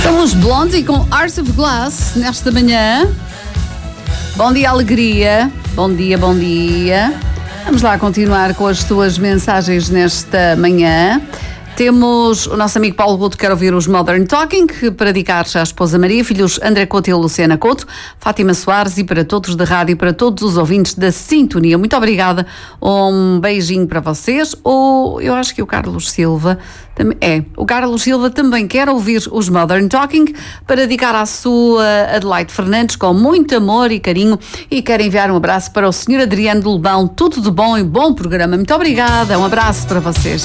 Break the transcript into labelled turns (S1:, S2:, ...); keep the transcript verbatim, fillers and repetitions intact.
S1: São os Blondie com Hearts of Glass nesta manhã. Bom dia, alegria. Bom dia, bom dia. Vamos lá continuar com as tuas mensagens nesta manhã. Temos o nosso amigo Paulo Couto que quer ouvir os Modern Talking, para dedicar à esposa Maria, filhos André Couto e Luciana Couto, Fátima Soares, e para todos da rádio e para todos os ouvintes da Sintonia. Muito obrigada. Um beijinho para vocês. Ou eu acho que o Carlos Silva também é. O Carlos Silva também quer ouvir os Modern Talking para dedicar à sua Adelaide Fernandes com muito amor e carinho, e quer enviar um abraço para o senhor Adriano de Lebão. Tudo de bom e bom programa. Muito obrigada. Um abraço para vocês.